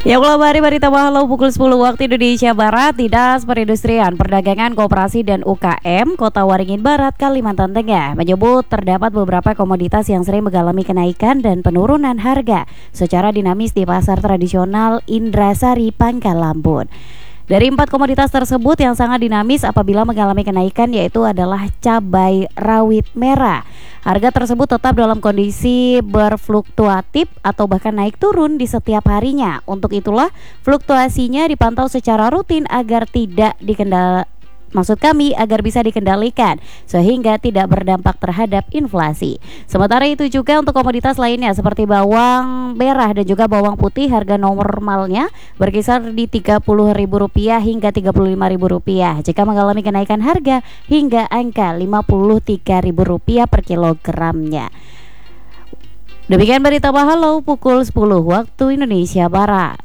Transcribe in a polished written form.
Ya, hari berita Halo pukul 10 waktu Indonesia Barat. Dinas Perindustrian, Perdagangan, Koperasi dan UKM Kota Waringin Barat, Kalimantan Tengah menyebut terdapat beberapa komoditas yang sering mengalami kenaikan dan penurunan harga secara dinamis di pasar tradisional Indrasari, Pangkal Lampung. Dari 4 komoditas tersebut yang sangat dinamis apabila mengalami kenaikan yaitu adalah cabai rawit merah. Harga tersebut tetap dalam kondisi berfluktuatif atau bahkan naik turun di setiap harinya. Untuk itulah fluktuasinya dipantau secara rutin agar agar bisa dikendalikan sehingga tidak berdampak terhadap inflasi. Sementara itu juga untuk komoditas lainnya seperti bawang merah dan juga bawang putih, harga normalnya berkisar di Rp30.000 hingga Rp35.000 jika mengalami kenaikan harga hingga angka Rp53.000 per kilogramnya. Demikian berita Halo pukul 10 waktu Indonesia Barat.